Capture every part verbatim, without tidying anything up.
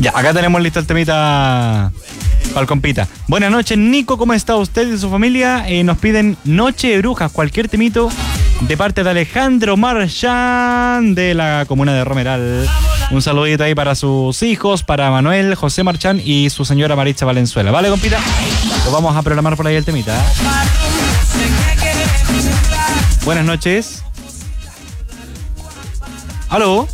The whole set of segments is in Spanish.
Ya, acá tenemos listo el temita para el compita. Buenas noches, Nico, ¿cómo está usted y su familia? Eh, nos piden Noche de Brujas, cualquier temito, de parte de Alejandro Marchán, de la comuna de Romeral. Un saludito ahí para sus hijos, para Manuel, José Marchán y su señora Maritza Valenzuela. ¿Vale, compita? Lo vamos a programar por ahí el temita. Buenas noches. ¿Aló?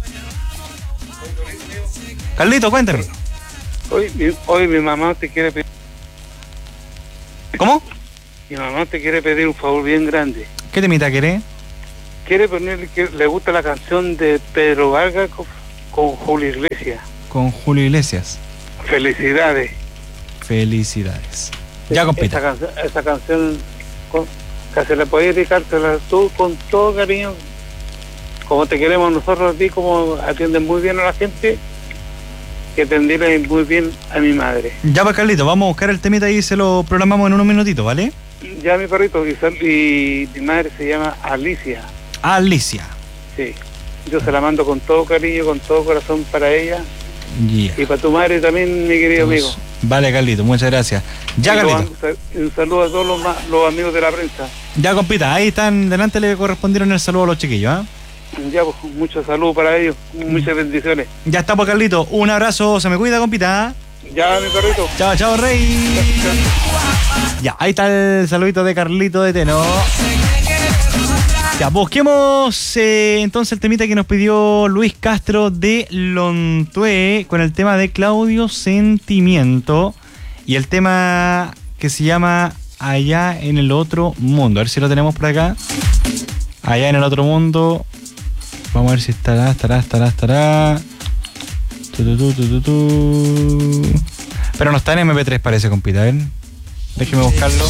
Carlito, cuéntame. Hoy, mi, hoy mi mamá te quiere pedir... ¿Cómo? Mi mamá te quiere pedir un favor bien grande. ¿Qué temita querés? Quiere ponerle que le gusta la canción de Pedro Vargas con, con Julio Iglesias. Con Julio Iglesias. Felicidades. Felicidades. Ya, compita. Esa, canción, esa canción con, que se le puede dedicársela tú con todo cariño. Como te queremos nosotros a ti, como atienden muy bien a la gente, que atenderle muy bien a mi madre. Ya, pues, Carlito, vamos a buscar el temita y se lo programamos en unos minutitos, ¿vale? Ya, mi perrito, y, y mi madre se llama Alicia. Alicia. Sí, yo se la mando con todo cariño, con todo corazón para ella. Yeah. Y para tu madre también, mi querido Entonces, amigo. Vale, Carlito, muchas gracias. Ya, y Carlito. Lo, un saludo a todos los, los amigos de la prensa. Ya, compita, ahí están, delante le correspondieron el saludo a los chiquillos, ¿ah? ¿eh? Ya, pues, mucho saludo para ellos, muchas bendiciones. Ya está, pues, Carlito, un abrazo, se me cuida, compita. Ya, mi perrito. Chao, chao, rey. Ya, ahí está el saludito de Carlito de Teno. Ya, busquemos eh, entonces el temita que nos pidió Luis Castro de Lontué con el tema de Claudio Sentimiento y el tema que se llama Allá en el Otro Mundo. A ver si lo tenemos por acá. Allá en el Otro Mundo. Vamos a ver si estará, estará, estará, estará. Tu, tu, tu, tu, tu, tu. Pero no está en eme pe tres, parece, compita. A ver, déjeme buscarlo.